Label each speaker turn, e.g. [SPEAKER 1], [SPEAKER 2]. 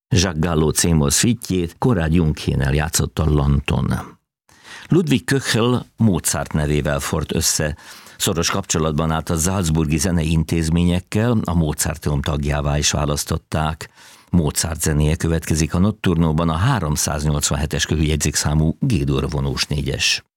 [SPEAKER 1] Jacques Gallo cémol szvítjét Konrád Junghénnel játszotta Lanton. Ludwig Köchel Mozart nevével fort össze. Szoros kapcsolatban állt a salzburgi zenei intézményekkel, a Mozarteum tagjává is választották. Mozart zenéje következik a Notturnóban, a 387-es kövüjegyzékszámú G-dur vonós 4-es.